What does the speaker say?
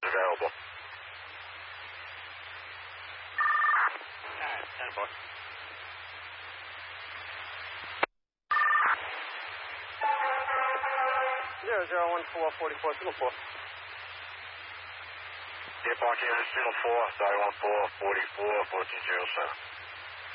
Available. Alright, 10-4. 001444, signal 4. Departure unit signal 4, Sky 14, 44, 1407.